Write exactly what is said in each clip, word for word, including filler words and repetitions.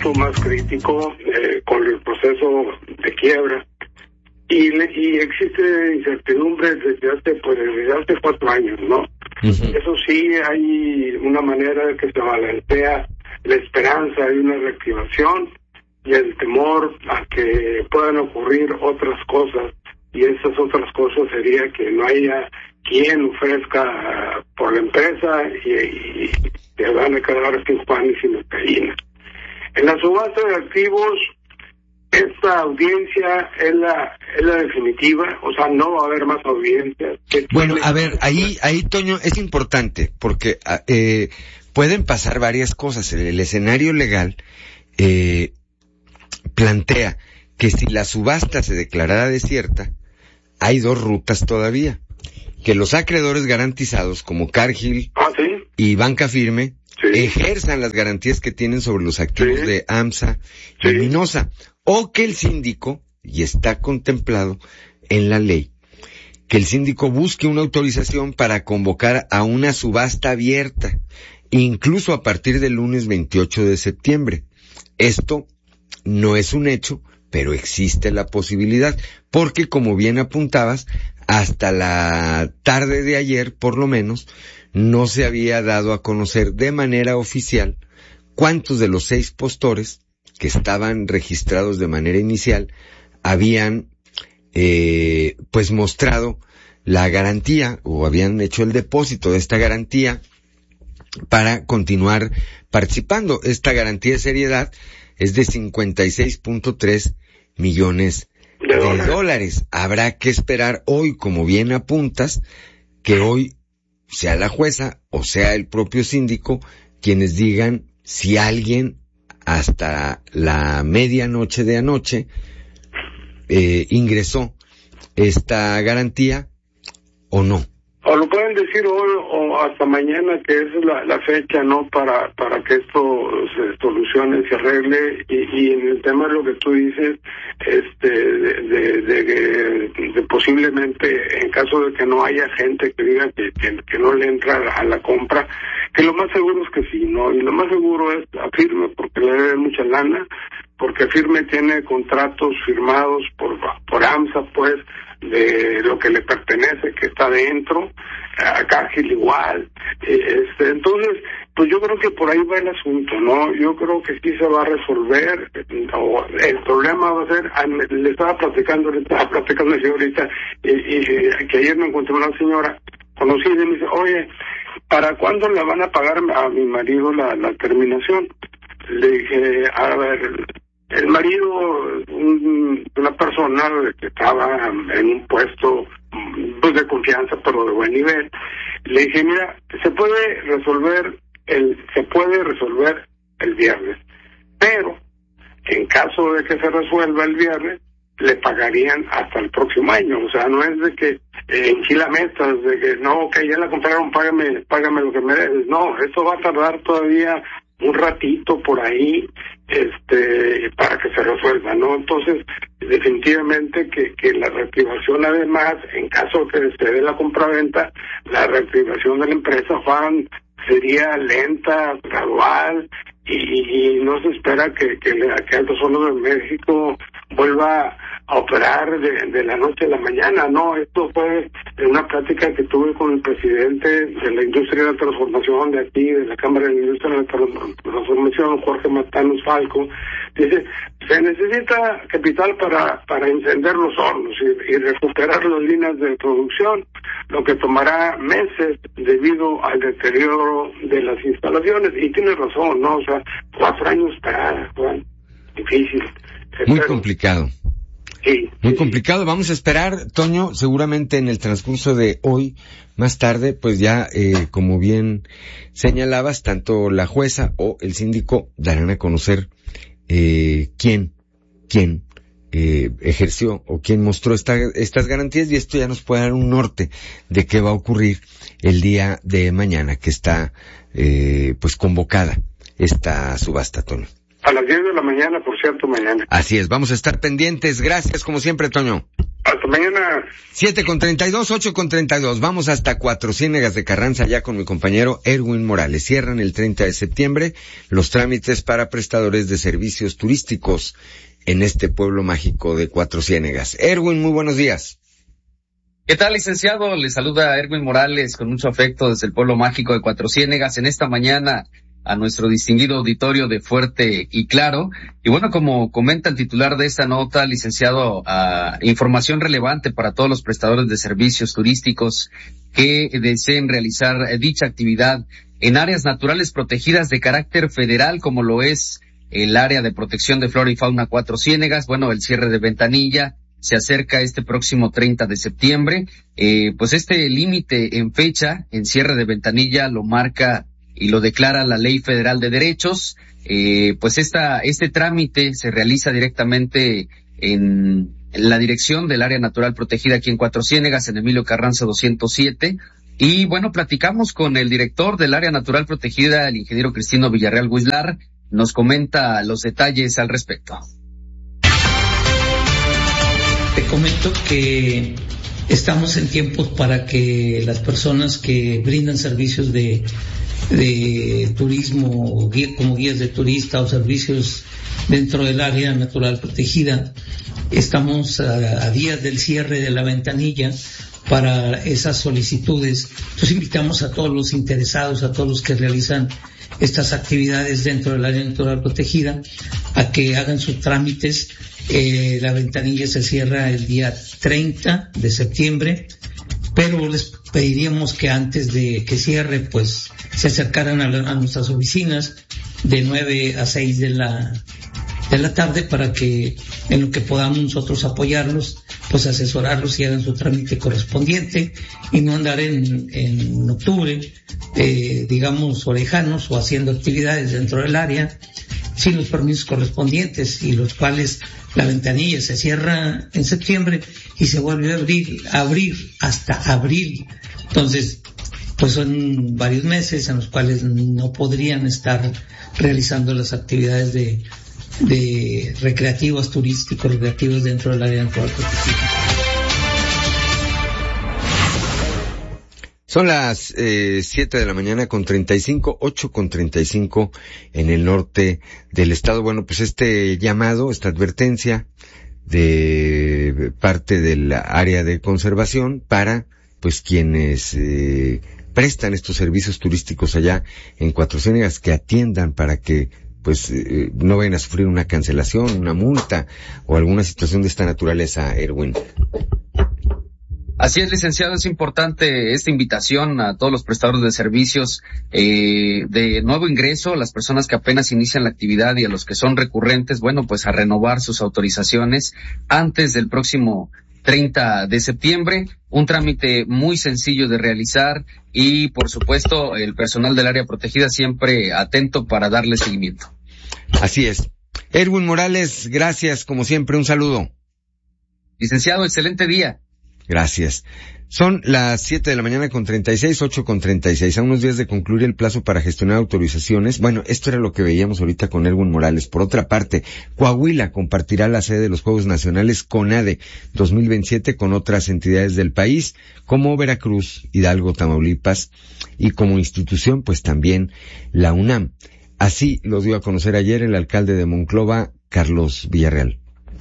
punto más crítico eh, con el proceso de quiebra y, le, y existe incertidumbre desde hace pues desde hace cuatro años, ¿no? Uh-huh. Eso sí, hay una manera de que se balancea la esperanza de una reactivación y el temor a que puedan ocurrir otras cosas, y esas otras cosas sería que no haya quien ofrezca por la empresa y, y se van a quedar sin pan y sin gallina. En la subasta de activos, esta audiencia es la es la definitiva, o sea, no va a haber más audiencias. Bueno, a ver, ahí, ahí Toño, es importante, porque eh, pueden pasar varias cosas. El, el escenario legal eh, plantea que si la subasta se declarara desierta, hay dos rutas todavía. Que los acreedores garantizados, como Cargill ¿Ah, sí? y Banca Firme, sí, ejerzan las garantías que tienen sobre los activos, sí, de AMSA y, sí, Minosa. O que el síndico, y está contemplado en la ley, que el síndico busque una autorización para convocar a una subasta abierta, incluso a partir del lunes veintiocho de septiembre. Esto no es un hecho, pero existe la posibilidad, porque como bien apuntabas, hasta la tarde de ayer, por lo menos, no se había dado a conocer de manera oficial cuántos de los seis postores que estaban registrados de manera inicial habían eh, pues mostrado la garantía o habían hecho el depósito de esta garantía para continuar participando. Esta garantía de seriedad es de cincuenta y seis punto tres millones de dólares. dólares. Habrá que esperar hoy, como bien apuntas, que hoy sea la jueza o sea el propio síndico quienes digan si alguien hasta la medianoche de anoche eh, ingresó esta garantía o no. O lo pueden decir hoy o hasta mañana, que esa es la, la fecha, ¿no? Para para que esto se solucione, se arregle. Y, y en el tema de lo que tú dices, este, de, de, de, de, de posiblemente, en caso de que no haya gente que diga que, que, que no le entra a la compra, que lo más seguro es que sí, ¿no? Y lo más seguro es a Firme, porque le debe mucha lana, porque Firme tiene contratos firmados por, por AMSA, pues, de lo que le pertenece, que está dentro, a Cargill igual, este, entonces, pues yo creo que por ahí va el asunto, ¿no? Yo creo que sí se va a resolver, o el problema va a ser, le estaba platicando, le estaba platicando a ahorita, y, y que ayer me encontré una señora conocida y me dice, oye, ¿para cuándo le van a pagar a mi marido la, la terminación? Le dije, a ver, el marido, un, una persona que estaba en un puesto pues de confianza, pero de buen nivel, le dije, mira, se puede resolver el, se puede resolver el viernes, pero en caso de que se resuelva el viernes, le pagarían hasta el próximo año. O sea, no es de que eh, enchila metas, de que no, que ya la compraron, págame, págame lo que me debes. No, eso va a tardar todavía un ratito por ahí, este, para que se resuelva, ¿no? Entonces, definitivamente que, que la reactivación, además, en caso de que se dé la compraventa, la reactivación de la empresa, Juan, sería lenta, gradual, y, y no se espera que, que, que Altos Hornos de México vuelva a operar de, de la noche a la mañana, ¿no? Esto fue en una plática que tuve con el presidente de la industria de la transformación de aquí, de la Cámara de la Industria de la Transformación, Jorge Matanos Falco. Dice, se necesita capital para para encender los hornos y, y recuperar las líneas de producción, lo que tomará meses debido al deterioro de las instalaciones. Y tiene razón, ¿no? O sea, cuatro años para, Juan, difícil. Muy complicado. Sí, Muy sí, complicado. Vamos a esperar, Toño, seguramente en el transcurso de hoy, más tarde, pues ya, eh, como bien señalabas, tanto la jueza o el síndico darán a conocer eh, quién, quién eh, ejerció o quién mostró esta, estas garantías, y esto ya nos puede dar un norte de qué va a ocurrir el día de mañana, que está eh, pues convocada esta subasta, Toño. A las diez de la mañana, por cierto, mañana. Así es, vamos a estar pendientes. Gracias, como siempre, Toño. Hasta mañana. siete con treinta y dos, ocho con treinta y dos. Vamos hasta Cuatro Ciénegas de Carranza ya con mi compañero Erwin Morales. Cierran el treinta de septiembre los trámites para prestadores de servicios turísticos en este pueblo mágico de Cuatro Ciénegas. Erwin, muy buenos días. ¿Qué tal, licenciado? Le saluda Erwin Morales con mucho afecto desde el pueblo mágico de Cuatro Ciénegas en esta mañana a nuestro distinguido auditorio de Fuerte y Claro. Y bueno, como comenta el titular de esta nota, licenciado, uh, información relevante para todos los prestadores de servicios turísticos que deseen realizar dicha actividad en áreas naturales protegidas de carácter federal, como lo es el área de protección de flora y fauna Cuatro Ciénegas. Bueno, el cierre de ventanilla se acerca este próximo treinta de septiembre. Eh, pues este límite en fecha, en cierre de ventanilla, lo marca y lo declara la Ley Federal de Derechos. Eh, pues esta, este trámite se realiza directamente en, en la dirección del área natural protegida aquí en Cuatro Ciénegas, en Emilio Carranza doscientos siete. Y bueno, platicamos con el director del área natural protegida, el ingeniero Cristino Villarreal Huizlar. Nos comenta los detalles al respecto. Te comento que estamos en tiempos para que las personas que brindan servicios de, de turismo, como guías de turista o servicios dentro del área natural protegida, estamos a, a días del cierre de la ventanilla para esas solicitudes. Entonces invitamos a todos los interesados, a todos los que realizan estas actividades dentro del área natural protegida, a que hagan sus trámites. Eh, la ventanilla se cierra el día treinta de septiembre, pero les pediríamos que antes de que cierre, pues, se acercaran a, la, a nuestras oficinas de nueve a seis de la, de la tarde para que, en lo que podamos nosotros apoyarlos, pues asesorarlos y hagan su trámite correspondiente y no andar en, en octubre, eh, digamos, orejanos o haciendo actividades dentro del área sin los permisos correspondientes, y los cuales la ventanilla se cierra en septiembre y se vuelve a abrir, a abrir hasta abril. Entonces, pues son varios meses en los cuales no podrían estar realizando las actividades de, de recreativos, turísticos, recreativos dentro del área natural protegida. Son las eh, siete de la mañana con treinta y cinco, ocho con treinta y cinco en el norte del estado. Bueno, pues este llamado, esta advertencia de parte del área de conservación para pues quienes eh, prestan estos servicios turísticos allá en Cuatro Ciénegas, que atiendan para que pues eh, no vayan a sufrir una cancelación, una multa o alguna situación de esta naturaleza, Erwin. Así es, licenciado, es importante esta invitación a todos los prestadores de servicios eh, de nuevo ingreso, las personas que apenas inician la actividad y a los que son recurrentes, bueno, pues a renovar sus autorizaciones antes del próximo treinta de septiembre, un trámite muy sencillo de realizar y, por supuesto, el personal del área protegida siempre atento para darle seguimiento. Así es. Erwin Morales, gracias, como siempre, un saludo. Licenciado, excelente día. Gracias. Son las siete de la mañana con treinta y seis, ocho con treinta y seis. A unos días de concluir el plazo para gestionar autorizaciones. Bueno, esto era lo que veíamos ahorita con Erwin Morales. Por otra parte, Coahuila compartirá la sede de los Juegos Nacionales CONADE dos mil veintisiete con otras entidades del país, como Veracruz, Hidalgo, Tamaulipas, y como institución, pues también la UNAM. Así lo dio a conocer ayer el alcalde de Monclova, Carlos Villarreal.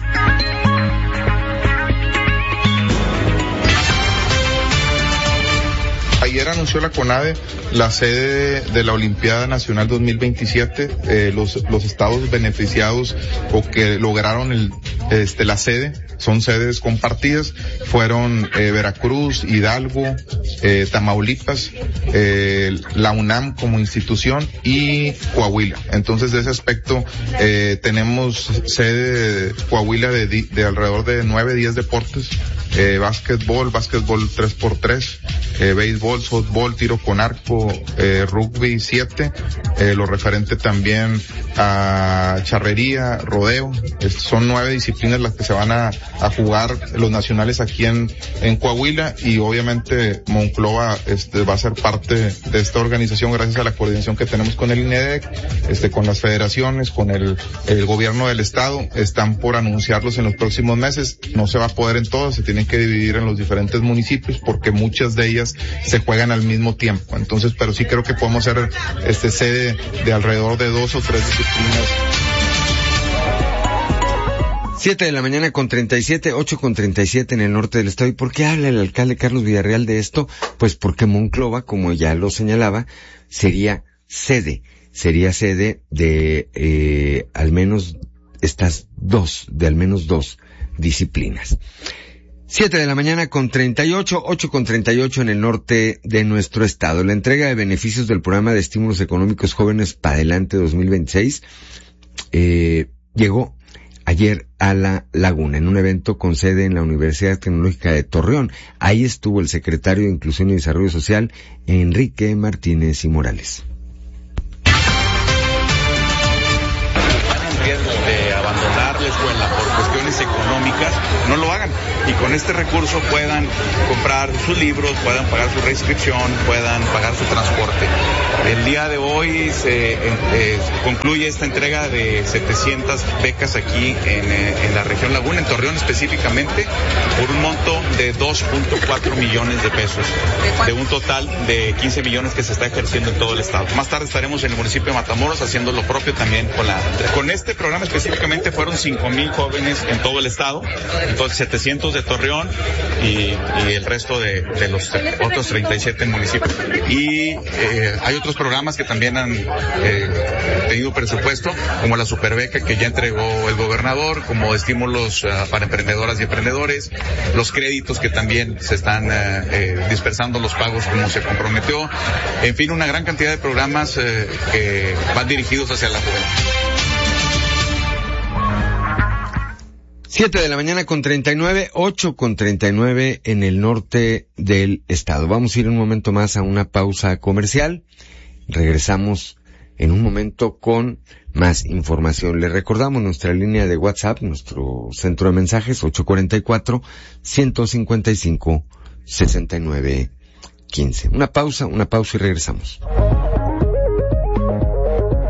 Ayer anunció la CONADE la sede de la Olimpiada Nacional dos mil veintisiete. Eh, los, los estados beneficiados o que lograron el, este, la sede, son sedes compartidas, fueron eh, Veracruz, Hidalgo, eh, Tamaulipas, eh, la UNAM como institución y Coahuila. Entonces, de ese aspecto, eh, tenemos sede de Coahuila de, de alrededor de nueve, diez deportes, eh, básquetbol, básquetbol tres por tres, eh, béisbol, softball, tiro con arco, eh, rugby siete, eh, lo referente también a charrería, rodeo. Estos son nueve disciplinas las que se van a, a jugar los nacionales aquí en, en Coahuila, y obviamente Monclova este, va a ser parte de esta organización gracias a la coordinación que tenemos con el INEDEC, este, con las federaciones, con el, el gobierno del estado. Están por anunciarlos en los próximos meses. No se va a poder en todo, se tiene tienen que dividir en los diferentes municipios porque muchas de ellas se juegan al mismo tiempo. Entonces, pero sí creo que podemos ser este sede de alrededor de dos o tres disciplinas. Siete de la mañana con treinta y siete, ocho con treinta y siete en el norte del estado. ¿Y por qué habla el alcalde Carlos Villarreal de esto? Pues porque Monclova, como ya lo señalaba, sería sede, sería sede de eh, al menos estas dos, de al menos dos disciplinas. Siete de la mañana con treinta y ocho, ocho con treinta y ocho en el norte de nuestro estado. La entrega de beneficios del programa de estímulos económicos Jóvenes para Adelante dos mil veintiséis eh, llegó ayer a La Laguna, en un evento con sede en la Universidad Tecnológica de Torreón. Ahí estuvo el secretario de Inclusión y Desarrollo Social, Enrique Martínez y Morales. De abandonar la escuela por cuestiones económicas, no lo hagan y con este recurso puedan comprar sus libros, puedan pagar su reinscripción, puedan pagar su transporte. El día de hoy se eh, concluye esta entrega de setecientas becas aquí en, eh, en la región Laguna, en Torreón específicamente, por un monto de dos punto cuatro millones de pesos, de un total de quince millones que se está ejerciendo en todo el estado. Más tarde estaremos en el municipio de Matamoros haciendo lo propio también con la con este programa específicamente fueron cinco mil jóvenes en todo el estado, entonces setecientos de Torreón y, y el resto de, de los otros treinta y siete municipios. Y eh, hay otros programas que también han eh, tenido presupuesto, como la superbeca que ya entregó el gobernador, como estímulos uh, para emprendedoras y emprendedores, los créditos que también se están uh, eh, dispersando los pagos como se comprometió, en fin, una gran cantidad de programas eh, que van dirigidos hacia la juventud. Siete de la mañana con treinta y nueve, ocho con treinta y nueve en el norte del estado. Vamos a ir un momento más a una pausa comercial. Regresamos en un momento con más información. Les recordamos nuestra línea de WhatsApp, nuestro centro de mensajes, ocho cuatro cuatro, uno cinco cinco, seis nueve uno cinco. Una pausa, una pausa y regresamos.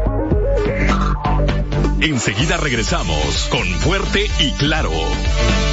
Enseguida regresamos con Fuerte y Claro.